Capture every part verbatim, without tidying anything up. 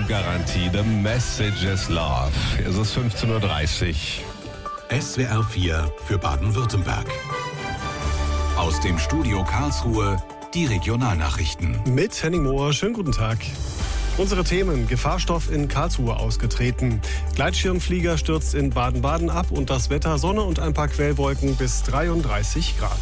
Garantie. The Message is Love. Es ist fünfzehn Uhr dreißig. S W R vier für Baden-Württemberg. Aus dem Studio Karlsruhe die Regionalnachrichten. Mit Henning Mohr, schönen guten Tag. Unsere Themen: Gefahrstoff in Karlsruhe ausgetreten, Gleitschirmflieger stürzt in Baden-Baden ab und das Wetter: Sonne und ein paar Quellwolken bis dreiunddreißig Grad.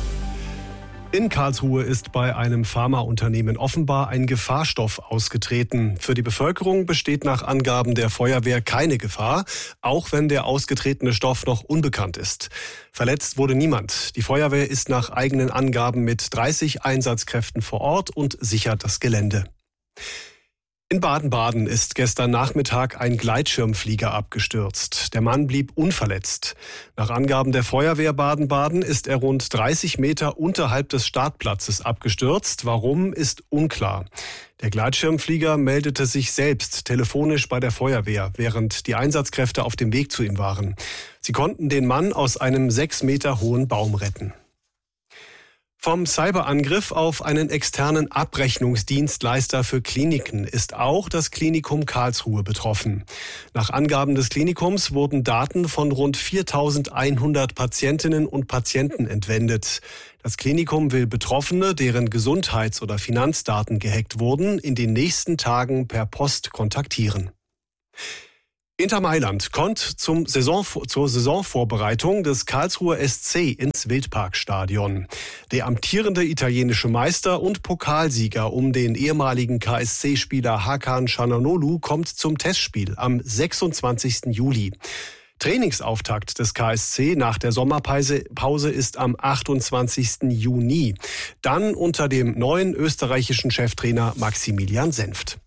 In Karlsruhe ist bei einem Pharmaunternehmen offenbar ein Gefahrstoff ausgetreten. Für die Bevölkerung besteht nach Angaben der Feuerwehr keine Gefahr, auch wenn der ausgetretene Stoff noch unbekannt ist. Verletzt wurde niemand. Die Feuerwehr ist nach eigenen Angaben mit dreißig Einsatzkräften vor Ort und sichert das Gelände. In Baden-Baden ist gestern Nachmittag ein Gleitschirmflieger abgestürzt. Der Mann blieb unverletzt. Nach Angaben der Feuerwehr Baden-Baden ist er rund dreißig Meter unterhalb des Startplatzes abgestürzt. Warum, ist unklar. Der Gleitschirmflieger meldete sich selbst telefonisch bei der Feuerwehr, während die Einsatzkräfte auf dem Weg zu ihm waren. Sie konnten den Mann aus einem sechs Meter hohen Baum retten. Vom Cyberangriff auf einen externen Abrechnungsdienstleister für Kliniken ist auch das Klinikum Karlsruhe betroffen. Nach Angaben des Klinikums wurden Daten von rund viertausendeinhundert Patientinnen und Patienten entwendet. Das Klinikum will Betroffene, deren Gesundheits- oder Finanzdaten gehackt wurden, in den nächsten Tagen per Post kontaktieren. Inter Mailand kommt zum Saison, zur Saisonvorbereitung des Karlsruher S C ins Wildparkstadion. Der amtierende italienische Meister und Pokalsieger um den ehemaligen K S C-Spieler Hakan Çalhanoğlu kommt zum Testspiel am sechsundzwanzigsten Juli. Trainingsauftakt des K S C nach der Sommerpause Pause ist am achtundzwanzigsten Juni. Dann unter dem neuen österreichischen Cheftrainer Maximilian Senft.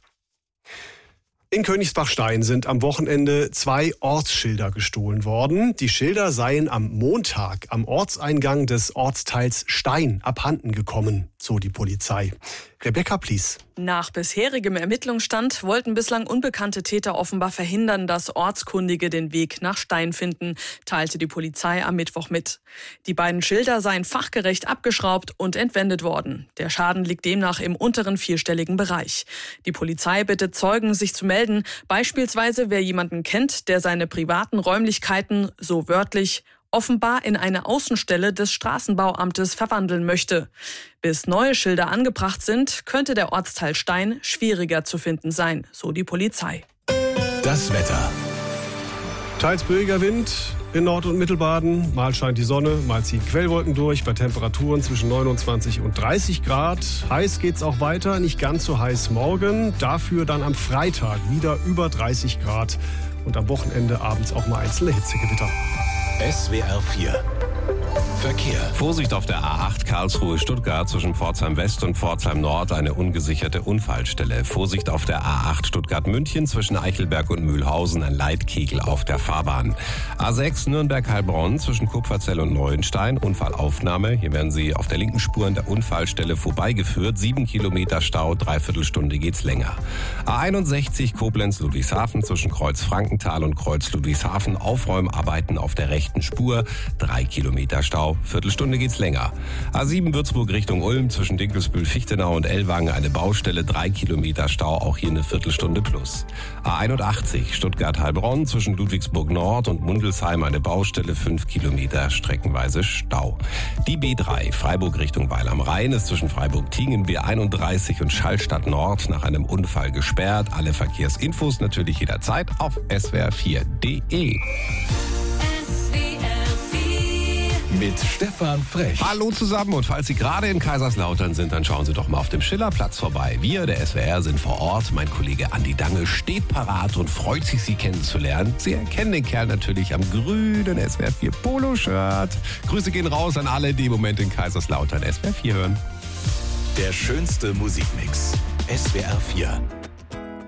In Königsbach-Stein sind am Wochenende zwei Ortsschilder gestohlen worden. Die Schilder seien am Montag am Ortseingang des Ortsteils Stein abhanden gekommen, so die Polizei. Rebecca Plies. Nach bisherigem Ermittlungsstand wollten bislang unbekannte Täter offenbar verhindern, dass Ortskundige den Weg nach Stein finden, teilte die Polizei am Mittwoch mit. Die beiden Schilder seien fachgerecht abgeschraubt und entwendet worden. Der Schaden liegt demnach im unteren vierstelligen Bereich. Die Polizei bittet Zeugen, sich zu melden, beispielsweise wer jemanden kennt, der seine privaten Räumlichkeiten, so wörtlich, offenbar in eine Außenstelle des Straßenbauamtes verwandeln möchte. Bis neue Schilder angebracht sind, könnte der Ortsteil Stein schwieriger zu finden sein, so die Polizei. Das Wetter. Teils böiger Wind in Nord- und Mittelbaden. Mal scheint die Sonne, mal ziehen Quellwolken durch bei Temperaturen zwischen neunundzwanzig und dreißig Grad. Heiß geht's auch weiter, nicht ganz so heiß morgen. Dafür dann am Freitag wieder über dreißig Grad. Und am Wochenende abends auch mal einzelne Hitzegewitter. S W R vier Verkehr. Vorsicht auf der A acht Karlsruhe-Stuttgart zwischen Pforzheim West und Pforzheim Nord, eine ungesicherte Unfallstelle. Vorsicht auf der A acht Stuttgart-München zwischen Eichelberg und Mühlhausen, ein Leitkegel auf der Fahrbahn. A sechs Nürnberg-Heilbronn zwischen Kupferzell und Neuenstein, Unfallaufnahme. Hier werden Sie auf der linken Spur an der Unfallstelle vorbeigeführt. Sieben Kilometer Stau, dreiviertel Stunde geht's länger. A einundsechzig Koblenz-Ludwigshafen zwischen Kreuz-Frankenthal und Kreuz-Ludwigshafen, Aufräumarbeiten auf der rechten Spur, drei Kilometer Stau, Viertelstunde geht's länger. A sieben Würzburg Richtung Ulm zwischen Dinkelsbühl-Fichtenau und Ellwangen, eine Baustelle, drei Kilometer Stau, auch hier eine Viertelstunde plus. A einundachtzig Stuttgart-Heilbronn zwischen Ludwigsburg Nord und Mundelsheim, eine Baustelle, fünf Kilometer streckenweise Stau. Die B drei Freiburg Richtung Weil am Rhein ist zwischen Freiburg-Tiengen, B einunddreißig und Schallstadt Nord nach einem Unfall gesperrt. Alle Verkehrsinfos natürlich jederzeit auf S W R vier Punkt de. Mit Stefan Frech. Hallo zusammen, und falls Sie gerade in Kaiserslautern sind, dann schauen Sie doch mal auf dem Schillerplatz vorbei. Wir, der S W R, sind vor Ort. Mein Kollege Andi Dange steht parat und freut sich, Sie kennenzulernen. Sie erkennen den Kerl natürlich am grünen S W R vier Poloshirt. Grüße gehen raus an alle, die im Moment in Kaiserslautern S W R vier hören. Der schönste Musikmix. S W R vier.